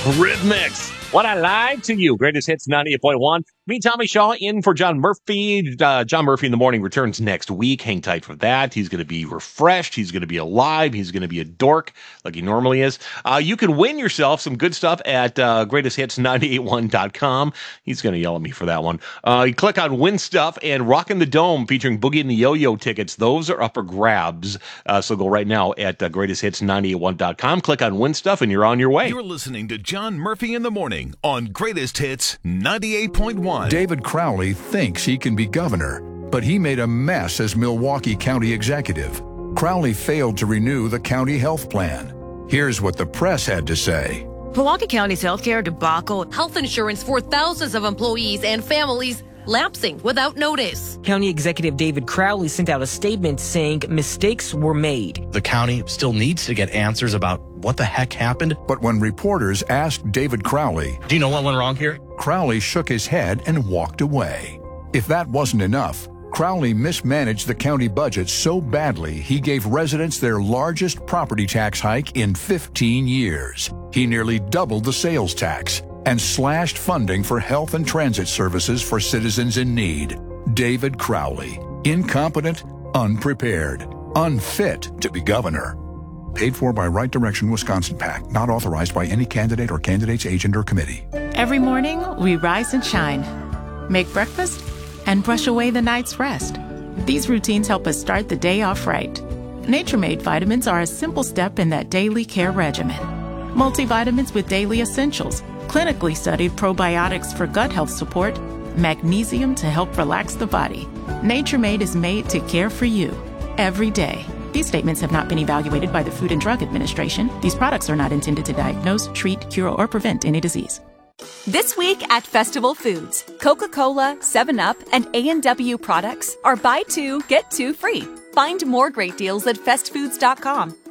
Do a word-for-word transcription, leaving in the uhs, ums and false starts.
Rhythmics. What I lied to you. Greatest hits ninety-eight point one. Me, Tommy Shaw, in for John Murphy. Uh, John Murphy in the Morning returns next week. Hang tight for that. He's going to be refreshed. He's going to be alive. He's going to be a dork like he normally is. Uh, you can win yourself some good stuff at uh, greatest hits nine eight one dot com. He's going to yell at me for that one. Uh, you click on Win Stuff and Rockin' the Dome featuring Boogie and the Yo-Yo tickets. Those are up for grabs. Uh, so go right now at uh, greatest hits nine eight one dot com. Click on Win Stuff and you're on your way. You're listening to John Murphy in the Morning on Greatest Hits ninety-eight point one. David Crowley thinks he can be governor, but he made a mess as Milwaukee County executive. Crowley failed to renew the county health plan. Here's what the press had to say. Milwaukee County's healthcare debacle, health insurance for thousands of employees and families lapsing without notice. County Executive David Crowley sent out a statement saying mistakes were made. The county still needs to get answers about what the heck happened. But when reporters asked David Crowley, do you know what went wrong here? Crowley shook his head and walked away. If that wasn't enough, Crowley mismanaged the county budget so badly he gave residents their largest property tax hike in fifteen years. He nearly doubled the sales tax and slashed funding for health and transit services for citizens in need. David Crowley, incompetent, unprepared, unfit to be governor. Paid for by Right Direction Wisconsin PAC, not authorized by any candidate or candidate's agent or committee. Every morning, we rise and shine, make breakfast, and brush away the night's rest. These routines help us start the day off right. Nature-Made vitamins are a simple step in that daily care regimen. Multivitamins with daily essentials, clinically studied probiotics for gut health support, magnesium to help relax the body. Nature-Made is made to care for you every day. These statements have not been evaluated by the Food and Drug Administration. These products are not intended to diagnose, treat, cure, or prevent any disease. This week at Festival Foods, Coca-Cola, seven up, and A and W products are buy two, get two free. Find more great deals at fest foods dot com.